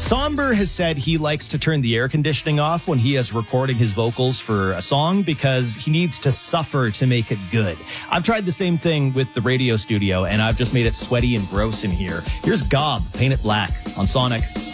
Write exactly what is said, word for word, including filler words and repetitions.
Somber has said he likes to turn the air conditioning off when he is recording his vocals for a song because he needs to suffer to make it good. I've tried the same thing with the radio studio, and I've just made it sweaty and gross in here. Here's Gob, Paint It Black on Sonic.